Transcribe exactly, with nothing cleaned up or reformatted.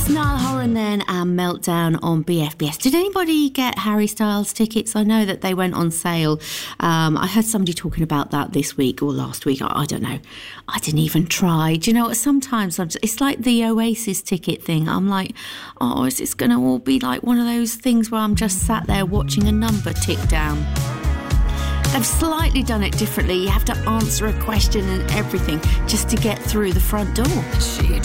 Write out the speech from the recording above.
That's Niall Horan then, and Meltdown on B F B S. Did anybody get Harry Styles tickets? I know that they went on sale. Um, I heard somebody talking about that this week or last week. I, I don't know. I didn't even try. Do you know what? Sometimes I'm just, it's like the Oasis ticket thing. I'm like, oh, is this going to all be like one of those things where I'm just sat there watching a number tick down? They've slightly done it differently. You have to answer a question and everything just to get through the front door. She